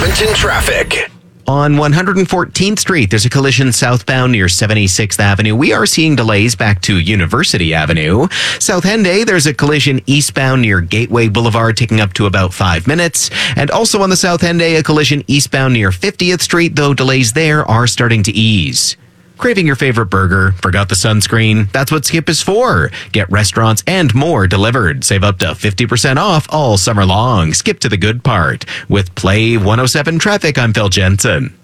Trenton traffic. On 114th Street, there's a collision southbound near 76th Avenue. We are seeing delays back to University Avenue. South Henday, there's a collision eastbound near Gateway Boulevard, taking up to about 5 minutes. And also on the South Henday, a collision eastbound near 50th Street, though delays there are starting to ease. Craving your favorite burger? Forgot the sunscreen? That's what Skip is for. Get restaurants and more delivered. Save up to 50% off all summer long. Skip to the good part. With Play 107 Traffic, I'm Phil Jensen.